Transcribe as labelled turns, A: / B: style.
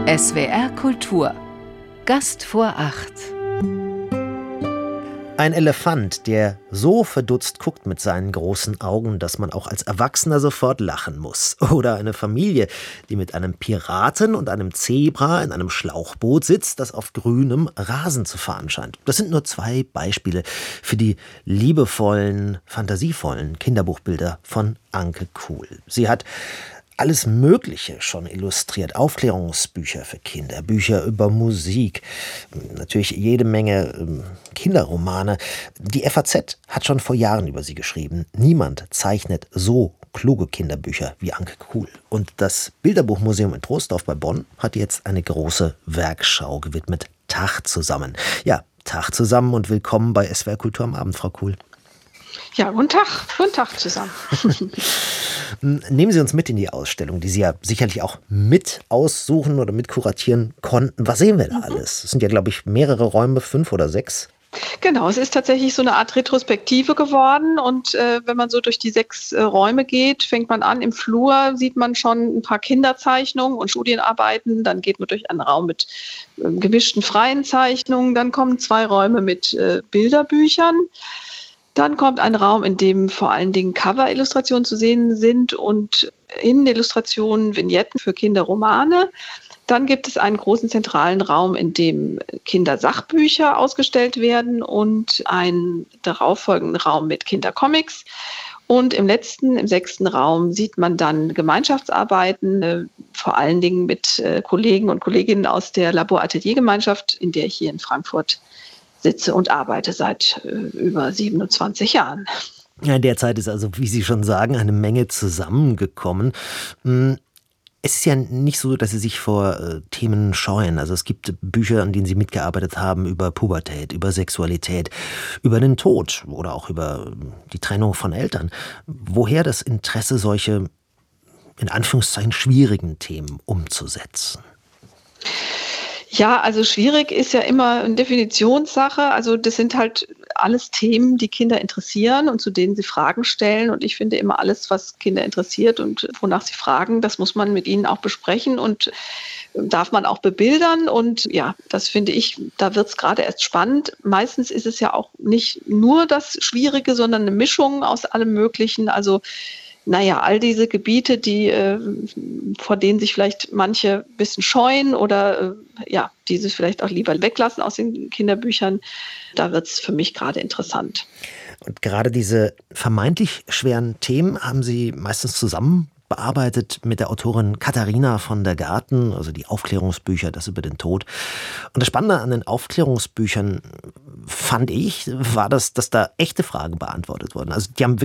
A: SWR Kultur. Gast vor 8.
B: Ein Elefant, der so verdutzt guckt mit seinen großen Augen, dass man auch als Erwachsener sofort lachen muss. Oder eine Familie, die mit einem Piraten und einem Zebra in einem Schlauchboot sitzt, das auf grünem Rasen zu fahren scheint. Das sind nur 2 Beispiele für die liebevollen, fantasievollen Kinderbuchbilder von Anke Kuhl. Sie hat alles Mögliche schon illustriert. Aufklärungsbücher für Kinder, Bücher über Musik, natürlich jede Menge Kinderromane. Die FAZ hat schon vor Jahren über sie geschrieben. Niemand zeichnet so kluge Kinderbücher wie Anke Kuhl. Und das Bilderbuchmuseum in Troisdorf bei Bonn hat jetzt eine große Werkschau gewidmet. Tag zusammen. Ja, Tag zusammen und willkommen bei SWR Kultur am Abend, Frau Kuhl.
C: Ja, guten Tag zusammen.
B: Nehmen Sie uns mit in die Ausstellung, die Sie ja sicherlich auch mit aussuchen oder mit kuratieren konnten. Was sehen wir da alles? Es sind ja, glaube ich, mehrere Räume, 5 oder 6.
C: Genau, es ist tatsächlich so eine Art Retrospektive geworden und wenn man so durch die 6 Räume geht, fängt man an, im Flur sieht man schon ein paar Kinderzeichnungen und Studienarbeiten, dann geht man durch einen Raum mit gemischten freien Zeichnungen, dann kommen 2 Räume mit Bilderbüchern. Dann kommt ein Raum, in dem vor allen Dingen Cover-Illustrationen zu sehen sind und Innenillustrationen, Vignetten für Kinderromane. Dann gibt es einen großen zentralen Raum, in dem Kindersachbücher ausgestellt werden und einen darauffolgenden Raum mit Kindercomics. Und im 6. Raum sieht man dann Gemeinschaftsarbeiten, vor allen Dingen mit Kollegen und Kolleginnen aus der Labor-Atelier-Gemeinschaft, in der ich hier in Frankfurt sitze und arbeite seit über 27 Jahren.
B: Ja, in der Zeit ist also, wie Sie schon sagen, eine Menge zusammengekommen. Es ist ja nicht so, dass Sie sich vor Themen scheuen. Also es gibt Bücher, an denen Sie mitgearbeitet haben über Pubertät, über Sexualität, über den Tod oder auch über die Trennung von Eltern. Woher das Interesse, solche, in Anführungszeichen, schwierigen Themen umzusetzen?
C: Ja, also schwierig ist ja immer eine Definitionssache. Also das sind halt alles Themen, die Kinder interessieren und zu denen sie Fragen stellen. Und ich finde immer alles, was Kinder interessiert und wonach sie fragen, das muss man mit ihnen auch besprechen und darf man auch bebildern. Und ja, das finde ich, da wird es gerade erst spannend. Meistens ist es ja auch nicht nur das Schwierige, sondern eine Mischung aus allem Möglichen. Also all diese Gebiete, vor denen sich vielleicht manche ein bisschen scheuen oder die sich vielleicht auch lieber weglassen aus den Kinderbüchern, da wird es für mich gerade interessant.
B: Und gerade diese vermeintlich schweren Themen haben Sie meistens zusammen bearbeitet mit der Autorin Katharina von der Garten, also die Aufklärungsbücher, das über den Tod. Und das Spannende an den Aufklärungsbüchern, fand ich, war dass da echte Fragen beantwortet wurden. Also die haben